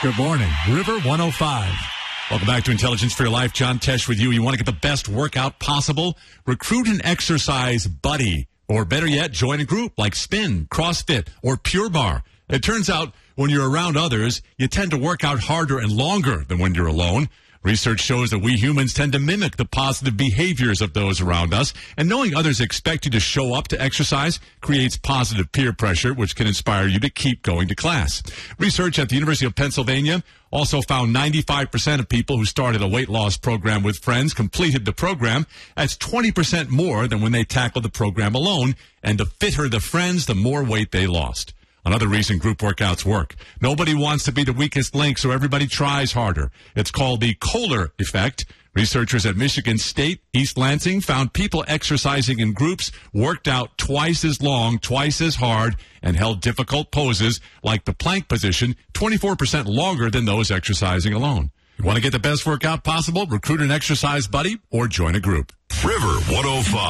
Good morning. River 105. Welcome back to Intelligence for Your Life. John Tesh with you. You want to get the best workout possible? Recruit an exercise buddy. Or better yet, join a group like Spin, CrossFit, or Pure Barre. It turns out when you're around others, you tend to work out harder and longer than when you're alone. Research shows that we humans tend to mimic the positive behaviors of those around us, and knowing others expect you to show up to exercise creates positive peer pressure, which can inspire you to keep going to class. Research at the University of Pennsylvania also found 95% of people who started a weight loss program with friends completed the program. That's 20% more than when they tackled the program alone, and the fitter the friends, the more weight they lost. Another reason group workouts work. Nobody wants to be the weakest link, so everybody tries harder. It's called the Kohler effect. Researchers at Michigan State, East Lansing, found people exercising in groups worked out twice as long, twice as hard, and held difficult poses like the plank position 24% longer than those exercising alone. You want to get the best workout possible? Recruit an exercise buddy or join a group. River 105.